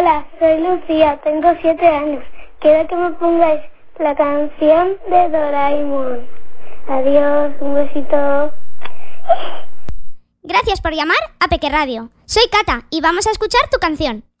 Hola, soy Lucía, tengo 7 años. Quiero que me pongáis la canción de Doraemon. Adiós, un besito. Gracias por llamar a Peque Radio. Soy Cata y vamos a escuchar tu canción.